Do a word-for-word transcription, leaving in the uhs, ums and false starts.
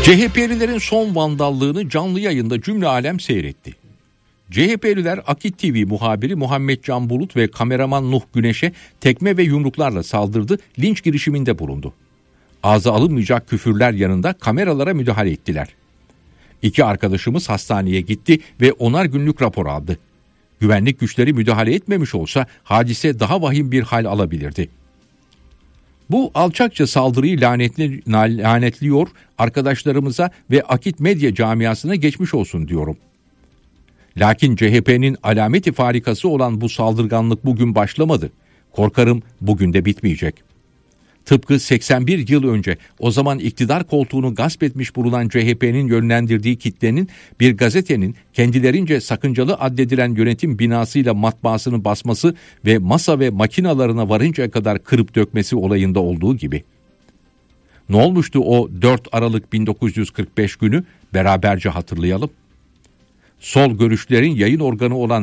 C H P'lilerin son vandallığını canlı yayında cümle alem seyretti. C H P'liler Akit T V muhabiri Muhammed Can Bulut ve kameraman Nuh Güneş'e tekme ve yumruklarla saldırdı, linç girişiminde bulundu. Ağza alınmayacak küfürler yanında kameralara müdahale ettiler. İki arkadaşımız hastaneye gitti ve onar günlük rapor aldı. Güvenlik güçleri müdahale etmemiş olsa hadise daha vahim bir hal alabilirdi. Bu alçakça saldırıyı lanetli, lanetliyor, arkadaşlarımıza ve Akit Medya camiasına geçmiş olsun diyorum. Lakin C H P'nin alameti farikası olan bu saldırganlık bugün başlamadı. Korkarım bugün de bitmeyecek. Tıpkı seksen bir yıl önce o zaman iktidar koltuğunu gasp etmiş bulunan C H P'nin yönlendirdiği kitlenin bir gazetenin kendilerince sakıncalı addedilen yönetim binasıyla matbaasını basması ve masa ve makinalarına varıncaya kadar kırıp dökmesi olayında olduğu gibi. Ne olmuştu o dört Aralık bin dokuz yüz kırk beş günü beraberce hatırlayalım. Sol görüşlerin yayın organı olan